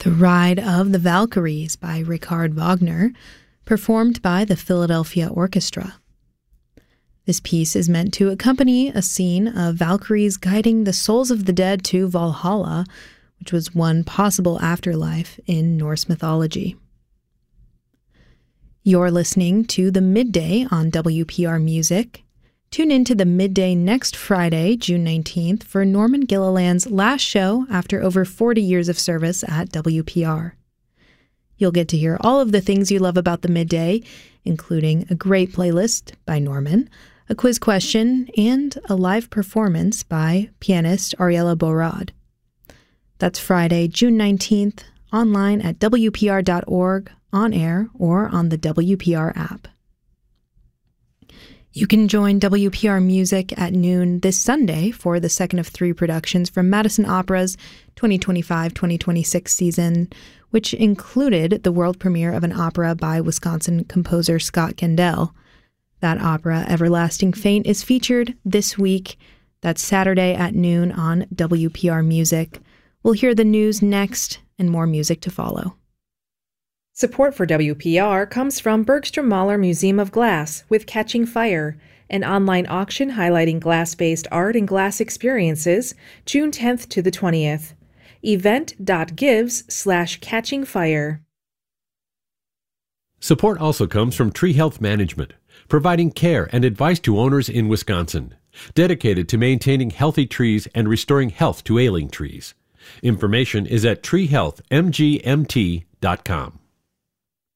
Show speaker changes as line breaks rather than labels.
The Ride of the Valkyries by Richard Wagner, performed by the Philadelphia Orchestra. This piece is meant to accompany a scene of Valkyries guiding the souls of the dead to Valhalla, which was one possible afterlife in Norse mythology. You're listening to The Midday on WPR Music. Tune in to The Midday next Friday, June 19th, for Norman Gilliland's last show after over 40 years of service at WPR. You'll get to hear all of the things you love about The Midday, including a great playlist by Norman, a quiz question, and a live performance by pianist Ariella Borad. That's Friday, June 19th, online at WPR.org, on air, or on the WPR app. You can join WPR Music at noon this Sunday for the second of 3 productions from Madison Opera's 2025-2026 season, which included the world premiere of an opera by Wisconsin composer Scott Gendel. That opera, Everlasting Faint, is featured this week. That's Saturday at noon on WPR Music. We'll hear the news next and more music to follow.
Support for WPR comes from Bergstrom Mahler Museum of Glass with Catching Fire, an online auction highlighting glass-based art and glass experiences, June 10th to the 20th. event.gives/catchingfire.
Support also comes from Tree Health Management, providing care and advice to owners in Wisconsin, dedicated to maintaining healthy trees and restoring health to ailing trees. Information is at treehealthmgmt.com.